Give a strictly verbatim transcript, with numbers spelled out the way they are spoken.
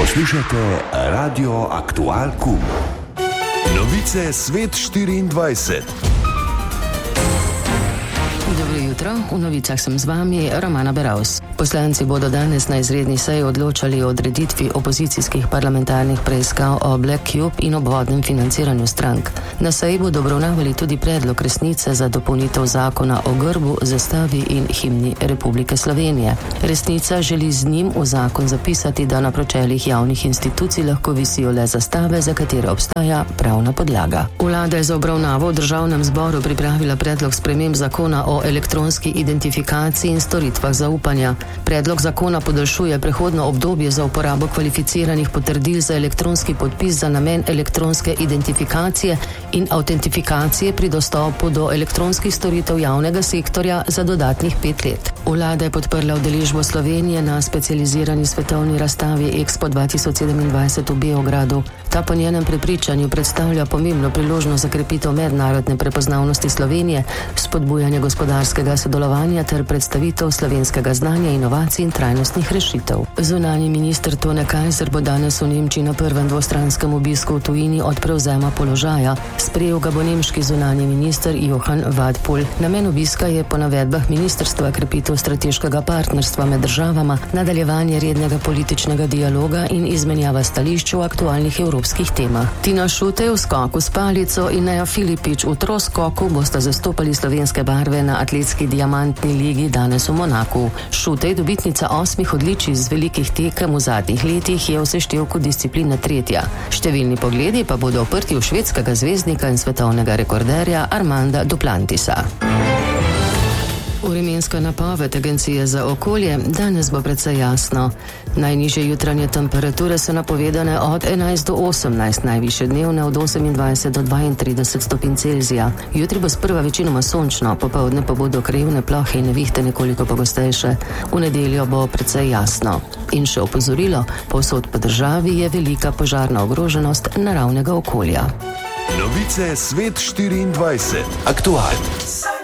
Poslušate Radio Aktual Q. Novice Svet štiriindvajset. Dobro jutro, v novicah sem z vami, Romana Beravs. Poslanci bodo danes na izredni seji odločali o odreditvi opozicijskih parlamentarnih preiskav o Black Cube in obvodnem financiranju strank. Na seji bodo obravnavali tudi predlog resnice za dopolnitev zakona o grbu, zastavi in himni Republike Slovenije. Resnica želi z njim v zakon zapisati, da na pročeljih javnih institucij lahko visijo le zastave, za katere obstaja pravna podlaga. Vlada je za obravnavo v državnem zboru pripravila predlog sprememb zakona o elektronski identifikaciji in storitvah zaupanja. Predlog zakona podaljšuje prehodno obdobje za uporabo kvalificiranih potrdil za elektronski podpis za namen elektronske identifikacije in autentifikacije pri dostopu do elektronskih storitev javnega sektorja za dodatnih pet let. Vlada je podprla udeležbo Slovenije na specializirani svetovni razstavi Expo dva tisoč sedemindvajset v Beogradu. Ta po njenem prepričanju predstavlja pomembno priložnost za krepitev mednarodne prepoznavnosti Slovenije, spodbujanje gospodarskega sodelovanja ter predstavitev slovenskega znanja, inovacij in trajnostnih rešitev. Zunanji minister Tone Kajzer bo danes v Nemčiji na prvem dvostranskem obisku v tujini od prevzema položaja. Sprejel ga bo nemški zunanji minister Johann Wadephul. Namen obiska je po navedbah ministrstva krepitev strateškega partnerstva med državama, nadaljevanje rednega političnega dialoga in izmenjava stališč o aktualnih evropskih temah. Tina Šutej v skoku s palico in Neja Filipič v troskoku bosta zastopali slovenske barve na atletski diamantni ligi danes v Monaku. Šutej, dobitnica osmih odličij z velikih tekem v zadnjih letih, je v seštevku discipline tretja. Številni pogledi pa bodo oprti v švedskega zvezdnika in svetovnega rekorderja Armanda Duplantisa. Vremenska napoved Agencije za okolje: danes bo precej jasno. Najnižje jutranje temperature so napovedane od enajst do osemnajst, najvišje dnevne od osemindvajset do dvaintrideset stopinj Celzija. Jutri bo sprva večinoma sončno, popoldne pa bodo krajevne plohe in nevihte nekoliko pogostejše. V nedeljo bo precej jasno. In še opozorilo: povsod po državi je velika požarna ogroženost naravnega okolja. Novice Svet štiriindvajset. Aktualni.